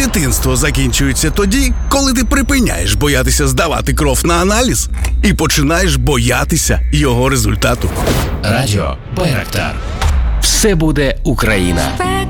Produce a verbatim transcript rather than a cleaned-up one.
Дитинство закінчується тоді, коли ти припиняєш боятися здавати кров на аналіз і починаєш боятися його результату. Радіо Байрактар. Все буде Україна.